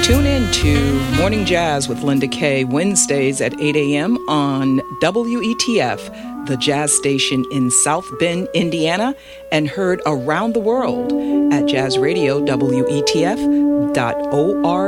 Tune in to Morning Jazz with Linda Kay, Wednesdays at 8 a.m. on WETF, the jazz station in South Bend, Indiana, and heard around the world at jazzradiowetf.org.